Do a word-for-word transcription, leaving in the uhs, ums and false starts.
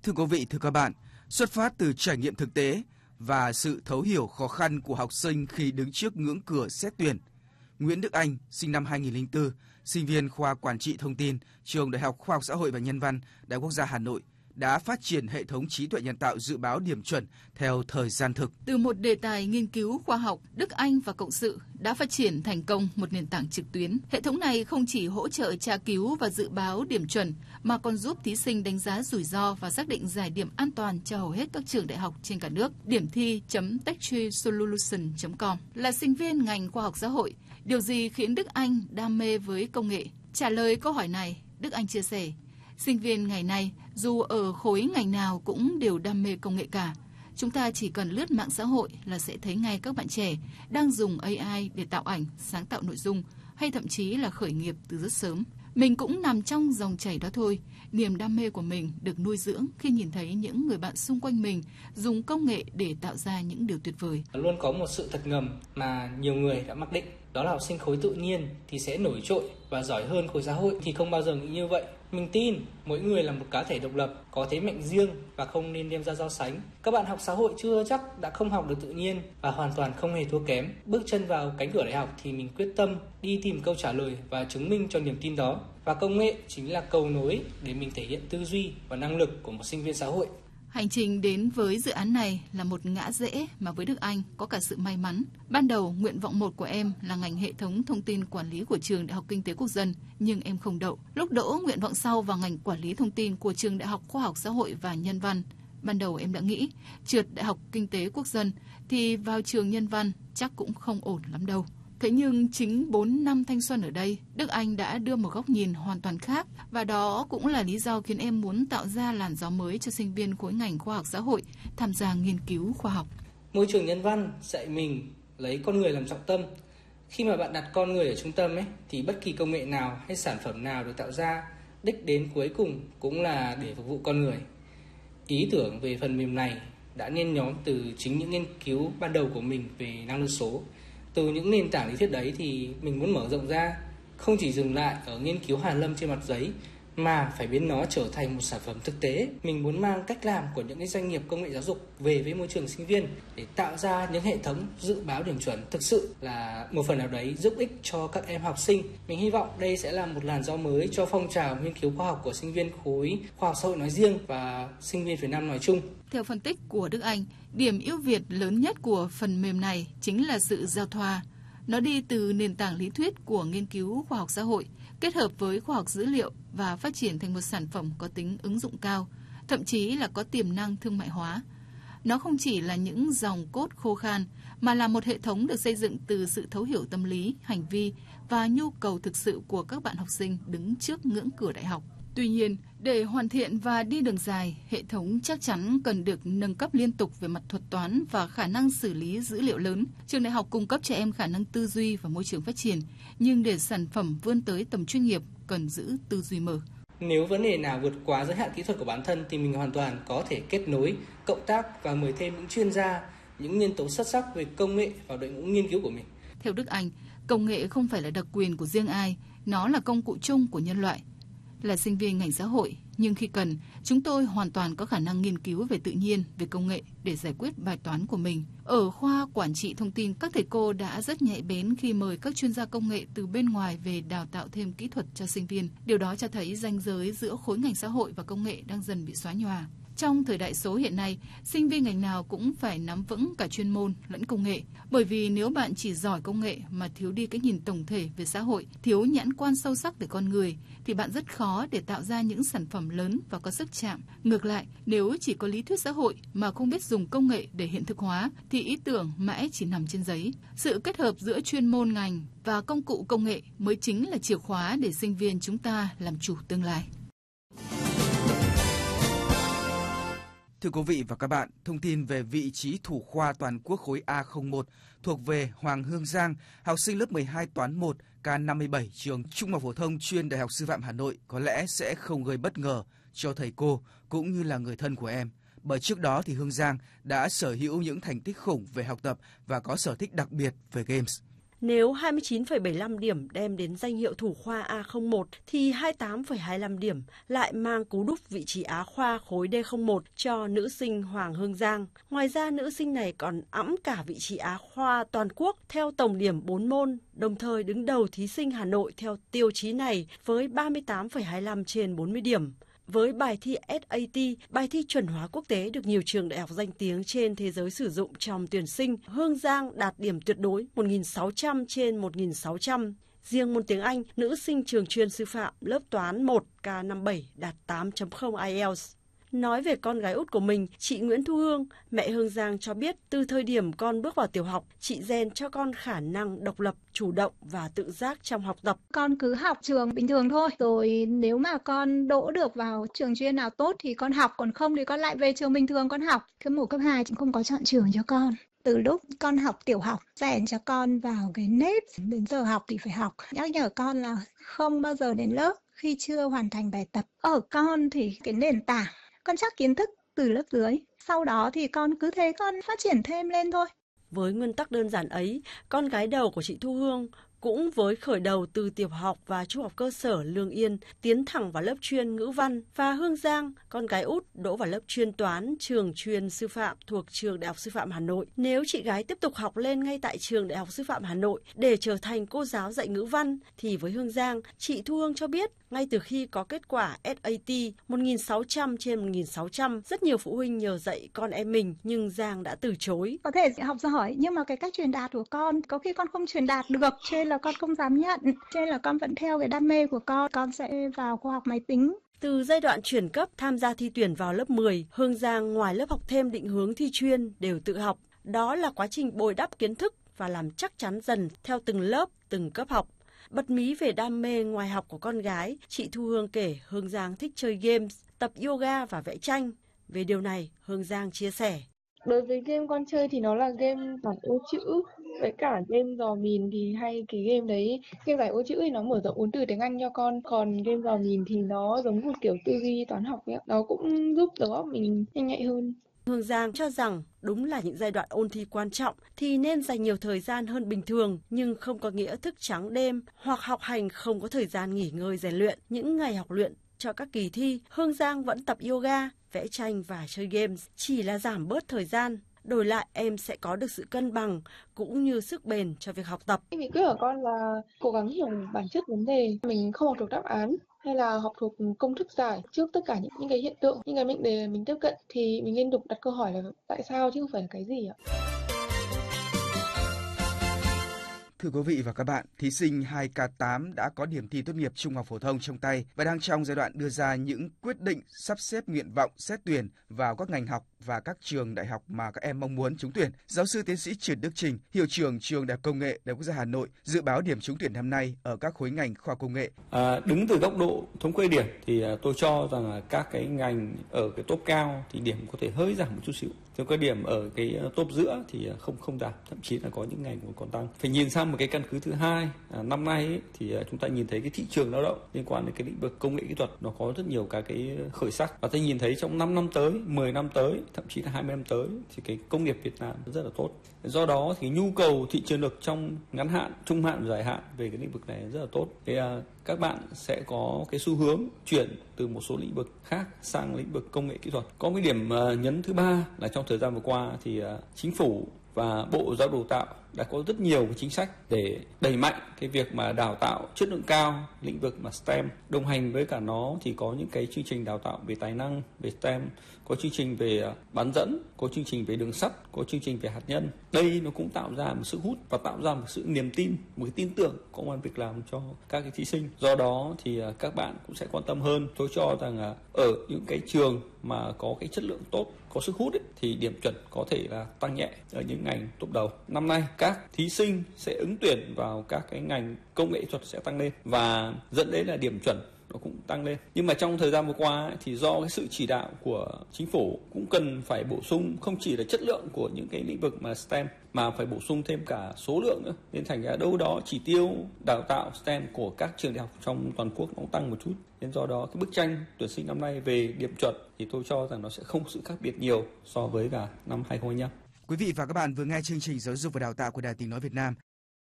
Thưa quý vị, thưa các bạn, xuất phát từ trải nghiệm thực tế và sự thấu hiểu khó khăn của học sinh khi đứng trước ngưỡng cửa xét tuyển, Nguyễn Đức Anh, sinh năm hai nghìn không trăm lẻ bốn, sinh viên khoa Quản trị Thông tin, Trường Đại học Khoa học Xã hội và Nhân văn, Đại học Quốc gia Hà Nội, đã phát triển hệ thống trí tuệ nhân tạo dự báo điểm chuẩn theo thời gian thực. Từ một đề tài nghiên cứu khoa học, Đức Anh và Cộng sự đã phát triển thành công một nền tảng trực tuyến. Hệ thống này không chỉ hỗ trợ tra cứu và dự báo điểm chuẩn, mà còn giúp thí sinh đánh giá rủi ro và xác định giải điểm an toàn cho hầu hết các trường đại học trên cả nước. Điểm thi chấm techtreesolution chấm com là sinh viên ngành khoa học xã hội. Điều gì khiến Đức Anh đam mê với công nghệ? Trả lời câu hỏi này, Đức Anh chia sẻ, sinh viên ngày nay dù ở khối ngành nào cũng đều đam mê công nghệ cả. Chúng ta chỉ cần lướt mạng xã hội là sẽ thấy ngay các bạn trẻ đang dùng a i để tạo ảnh, sáng tạo nội dung hay thậm chí là khởi nghiệp từ rất sớm. Mình cũng nằm trong dòng chảy đó thôi. Niềm đam mê của mình được nuôi dưỡng khi nhìn thấy những người bạn xung quanh mình dùng công nghệ để tạo ra những điều tuyệt vời. Luôn có một sự thật ngầm mà nhiều người đã mặc định, đó là học sinh khối tự nhiên thì sẽ nổi trội và giỏi hơn khối xã hội, thì không bao giờ nghĩ như vậy. Mình tin mỗi người là một cá thể độc lập, có thế mạnh riêng và không nên đem ra so sánh. Các bạn học xã hội chưa chắc đã không học được tự nhiên và hoàn toàn không hề thua kém. Bước chân vào cánh cửa đại học thì mình quyết tâm đi tìm câu trả lời và chứng minh cho niềm tin đó. Và công nghệ chính là cầu nối để mình thể hiện tư duy và năng lực của một sinh viên xã hội. Hành trình đến với dự án này là một ngã rẽ mà với Đức Anh có cả sự may mắn. Ban đầu, nguyện vọng một của em là ngành hệ thống thông tin quản lý của Trường Đại học Kinh tế Quốc dân, nhưng em không đậu. Lúc đỗ, nguyện vọng sau vào ngành quản lý thông tin của Trường Đại học Khoa học Xã hội và Nhân văn. Ban đầu em đã nghĩ, trượt Đại học Kinh tế Quốc dân thì vào trường Nhân văn chắc cũng không ổn lắm đâu. Thế nhưng chính bốn năm thanh xuân ở đây, Đức Anh đã đưa một góc nhìn hoàn toàn khác, và đó cũng là lý do khiến em muốn tạo ra làn gió mới cho sinh viên khối ngành khoa học xã hội tham gia nghiên cứu khoa học. Môi trường Nhân văn dạy mình lấy con người làm trọng tâm. Khi mà bạn đặt con người ở trung tâm ấy, thì bất kỳ công nghệ nào hay sản phẩm nào được tạo ra, đích đến cuối cùng cũng là để phục vụ con người. Ý tưởng về phần mềm này đã nhen nhóm từ chính những nghiên cứu ban đầu của mình về năng lượng số. Từ những nền tảng lý thuyết đấy thì mình muốn mở rộng ra, không chỉ dừng lại ở nghiên cứu hàn lâm trên mặt giấy, mà phải biến nó trở thành một sản phẩm thực tế. Mình muốn mang cách làm của những cái doanh nghiệp công nghệ giáo dục về với môi trường sinh viên để tạo ra những hệ thống dự báo điểm chuẩn thực sự là một phần nào đấy giúp ích cho các em học sinh. Mình hy vọng đây sẽ là một làn gió mới cho phong trào nghiên cứu khoa học của sinh viên khối khoa học xã hội nói riêng và sinh viên Việt Nam nói chung. Theo phân tích của Đức Anh, điểm ưu việt lớn nhất của phần mềm này chính là sự giao thoa. Nó đi từ nền tảng lý thuyết của nghiên cứu khoa học xã hội, kết hợp với khoa học dữ liệu và phát triển thành một sản phẩm có tính ứng dụng cao, thậm chí là có tiềm năng thương mại hóa. Nó không chỉ là những dòng code khô khan, mà là một hệ thống được xây dựng từ sự thấu hiểu tâm lý, hành vi và nhu cầu thực sự của các bạn học sinh đứng trước ngưỡng cửa đại học. Tuy nhiên, để hoàn thiện và đi đường dài, hệ thống chắc chắn cần được nâng cấp liên tục về mặt thuật toán và khả năng xử lý dữ liệu lớn. Trường đại học cung cấp cho em khả năng tư duy và môi trường phát triển, nhưng để sản phẩm vươn tới tầm chuyên nghiệp, cần giữ tư duy mở. Nếu vấn đề nào vượt quá giới hạn kỹ thuật của bản thân thì mình hoàn toàn có thể kết nối, cộng tác và mời thêm những chuyên gia, những nhân tố xuất sắc về công nghệ vào đội ngũ nghiên cứu của mình. Theo Đức Anh, công nghệ không phải là đặc quyền của riêng ai, nó là công cụ chung của nhân loại. Là sinh viên ngành xã hội, nhưng khi cần, chúng tôi hoàn toàn có khả năng nghiên cứu về tự nhiên, về công nghệ để giải quyết bài toán của mình. Ở khoa Quản trị Thông tin, các thầy cô đã rất nhạy bén khi mời các chuyên gia công nghệ từ bên ngoài về đào tạo thêm kỹ thuật cho sinh viên. Điều đó cho thấy ranh giới giữa khối ngành xã hội và công nghệ đang dần bị xóa nhòa. Trong thời đại số hiện nay, sinh viên ngành nào cũng phải nắm vững cả chuyên môn lẫn công nghệ. Bởi vì nếu bạn chỉ giỏi công nghệ mà thiếu đi cái nhìn tổng thể về xã hội, thiếu nhãn quan sâu sắc về con người, thì bạn rất khó để tạo ra những sản phẩm lớn và có sức chạm. Ngược lại, nếu chỉ có lý thuyết xã hội mà không biết dùng công nghệ để hiện thực hóa, thì ý tưởng mãi chỉ nằm trên giấy. Sự kết hợp giữa chuyên môn ngành và công cụ công nghệ mới chính là chìa khóa để sinh viên chúng ta làm chủ tương lai. Thưa quý vị và các bạn, thông tin về vị trí thủ khoa toàn quốc khối A không một thuộc về Hoàng Hương Giang, học sinh lớp mười hai toán một K năm mươi bảy trường Trung học phổ thông chuyên Đại học Sư phạm Hà Nội có lẽ sẽ không gây bất ngờ cho thầy cô cũng như là người thân của em. Bởi trước đó thì Hương Giang đã sở hữu những thành tích khủng về học tập và có sở thích đặc biệt về games. Nếu hai mươi chín phẩy bảy mươi lăm điểm đem đến danh hiệu thủ khoa A không một thì hai mươi tám phẩy hai mươi lăm điểm lại mang cú đúp vị trí Á khoa khối D không một cho nữ sinh Hoàng Hương Giang. Ngoài ra, nữ sinh này còn ẵm cả vị trí Á khoa toàn quốc theo tổng điểm bốn môn, đồng thời đứng đầu thí sinh Hà Nội theo tiêu chí này với ba mươi tám phẩy hai mươi lăm trên bốn mươi điểm. Với bài thi ét a tê, bài thi chuẩn hóa quốc tế được nhiều trường đại học danh tiếng trên thế giới sử dụng trong tuyển sinh, Hương Giang đạt điểm tuyệt đối một nghìn sáu trăm trên một nghìn sáu trăm. Riêng môn tiếng Anh, nữ sinh trường chuyên sư phạm lớp toán một K năm bảy đạt tám chấm không ai eo. Nói về con gái út của mình, chị Nguyễn Thu Hương, mẹ Hương Giang cho biết từ thời điểm con bước vào tiểu học, chị rèn cho con khả năng độc lập, chủ động và tự giác trong học tập. Con cứ học trường bình thường thôi, rồi nếu mà con đỗ được vào trường chuyên nào tốt thì con học, còn không thì con lại về trường bình thường con học. Cấp một, cấp hai cũng không có chọn trường cho con. Từ lúc con học tiểu học, rèn cho con vào cái nếp, đến giờ học thì phải học. Nhắc nhở con là không bao giờ đến lớp khi chưa hoàn thành bài tập. Ở con thì cái nền tảng, con chắc kiến thức từ lớp dưới. Sau đó thì con cứ thế con phát triển thêm lên thôi. Với nguyên tắc đơn giản ấy, con gái đầu của chị Thu Hương cũng với khởi đầu từ tiểu học và trung học cơ sở Lương Yên tiến thẳng vào lớp chuyên ngữ văn, và Hương Giang, con gái út, đỗ vào lớp chuyên toán trường chuyên sư phạm thuộc trường Đại học Sư phạm Hà Nội. Nếu chị gái tiếp tục học lên ngay tại trường Đại học Sư phạm Hà Nội để trở thành cô giáo dạy ngữ văn, thì với Hương Giang, chị Thu Hương cho biết ngay từ khi có kết quả ét a tê một nghìn sáu trăm trên một nghìn sáu trăm, rất nhiều phụ huynh nhờ dạy con em mình nhưng Giang đã từ chối. Có thể học giỏi nhưng mà cái cách truyền đạt của con có khi con không truyền đạt được, cho nên là con không dám nhận, cho nên là con vẫn theo cái đam mê của con, con sẽ vào khoa học máy tính. Từ giai đoạn chuyển cấp tham gia thi tuyển vào lớp mười, Hương Giang ngoài lớp học thêm định hướng thi chuyên đều tự học. Đó là quá trình bồi đắp kiến thức và làm chắc chắn dần theo từng lớp, từng cấp học. Bật mí về đam mê ngoài học của con gái, chị Thu Hương kể Hương Giang thích chơi games, tập yoga và vẽ tranh. Về điều này, Hương Giang chia sẻ. Đối với game con chơi thì nó là game giải ô chữ, với cả game dò mìn thì hay cái game đấy. Game giải ô chữ thì nó mở rộng vốn từ tiếng Anh cho con, còn game dò mìn thì nó giống một kiểu tư duy toán học ấy. Nó cũng giúp đầu óc mình nhanh nhạy hơn. Hương Giang cho rằng đúng là những giai đoạn ôn thi quan trọng thì nên dành nhiều thời gian hơn bình thường, nhưng không có nghĩa thức trắng đêm hoặc học hành không có thời gian nghỉ ngơi rèn luyện. Những ngày học luyện cho các kỳ thi, Hương Giang vẫn tập yoga, vẽ tranh và chơi games, chỉ là giảm bớt thời gian. Đổi lại em sẽ có được sự cân bằng cũng như sức bền cho việc học tập. Nghị quyết của con là cố gắng hiểu bản chất vấn đề, mình không học thuộc đáp án hay là học thuộc công thức giải. Trước tất cả những, những cái hiện tượng, những cái mệnh đề mình tiếp cận thì mình liên tục đặt câu hỏi là tại sao chứ không phải là cái gì ạ. Thưa quý vị và các bạn, thí sinh hai K tám đã có điểm thi tốt nghiệp trung học phổ thông trong tay và đang trong giai đoạn đưa ra những quyết định sắp xếp nguyện vọng xét tuyển vào các ngành học và các trường đại học mà các em mong muốn trúng tuyển. Giáo sư tiến sĩ Trần Đức Trình, hiệu trưởng trường Đại học Công nghệ Đại học Quốc gia Hà Nội dự báo điểm trúng tuyển năm nay ở các khối ngành khoa công nghệ. À, đứng từ góc độ thống kê điểm thì tôi cho rằng là các cái ngành ở cái top cao thì điểm có thể hơi giảm một chút xíu. Theo cái điểm ở cái top giữa thì không không giảm, thậm chí là có những ngành còn tăng. Phải nhìn sang một cái căn cứ thứ hai, à, năm nay ấy, thì chúng ta nhìn thấy cái thị trường lao động liên quan đến cái lĩnh vực công nghệ kỹ thuật nó có rất nhiều các cái khởi sắc, và ta nhìn thấy trong năm năm tới, mười năm tới, thậm chí là hai mươi năm tới thì cái công nghiệp Việt Nam rất là tốt. Do đó thì nhu cầu thị trường lực trong ngắn hạn, trung hạn, dài hạn về cái lĩnh vực này rất là tốt. Thì à, các bạn sẽ có cái xu hướng chuyển từ một số lĩnh vực khác sang lĩnh vực công nghệ kỹ thuật. Có cái điểm uh, nhấn thứ ba là trong thời gian vừa qua thì uh, chính phủ và Bộ Giáo dục Đào tạo đã có rất nhiều cái chính sách để đẩy mạnh cái việc mà đào tạo chất lượng cao lĩnh vực mà STEM. Đồng hành với cả nó thì có những cái chương trình đào tạo về tài năng, về STEM, có chương trình về bán dẫn, có chương trình về đường sắt, có chương trình về hạt nhân. Đây nó cũng tạo ra một sức hút và tạo ra một sự niềm tin, một cái tin tưởng công ăn việc làm cho các cái thí sinh. Do đó thì các bạn cũng sẽ quan tâm hơn. Tôi cho rằng ở những cái trường mà có cái chất lượng tốt, có sức hút ấy, thì điểm chuẩn có thể là tăng nhẹ ở những ngành top đầu. Năm nay các thí sinh sẽ ứng tuyển vào các cái ngành công nghệ thuật sẽ tăng lên và dẫn đến là điểm chuẩn nó cũng tăng lên. Nhưng mà trong thời gian vừa qua ấy, thì do cái sự chỉ đạo của chính phủ cũng cần phải bổ sung không chỉ là chất lượng của những cái lĩnh vực mà STEM mà phải bổ sung thêm cả số lượng nữa. Nên thành ra đâu đó chỉ tiêu đào tạo STEM của các trường đại học trong toàn quốc nó cũng tăng một chút. Nên do đó cái bức tranh tuyển sinh năm nay về điểm chuẩn thì tôi cho rằng nó sẽ không có sự khác biệt nhiều so với cả năm hai không hai lăm. Quý vị và các bạn vừa nghe chương trình Giáo dục và Đào tạo của Đài Tiếng nói Việt Nam.